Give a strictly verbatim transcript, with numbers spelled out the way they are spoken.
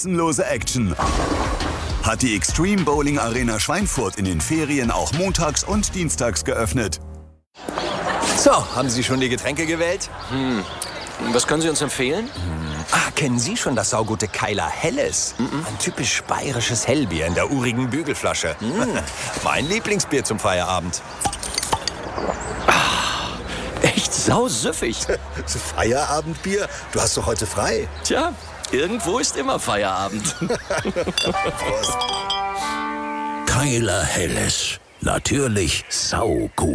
Lose Action. Hat die Extreme Bowling Arena Schweinfurt in den Ferien auch montags und dienstags geöffnet. So, haben Sie schon die Getränke gewählt? Hm. Was können Sie uns empfehlen? Hm. Ah, kennen Sie schon das saugute Keiler Helles? Mm-mm. Ein typisch bayerisches Hellbier in der urigen Bügelflasche. Mm. Mein Lieblingsbier zum Feierabend. Ah, echt sausüffig. Feierabendbier? Du hast doch heute frei. Tja, irgendwo ist immer Feierabend. Keiler Helles. Natürlich saugut.